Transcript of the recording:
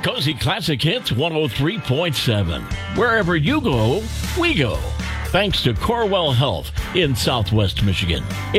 Cozy Classic Hits 103.7. Wherever you go, we go. Thanks to Corewell Health in Southwest Michigan.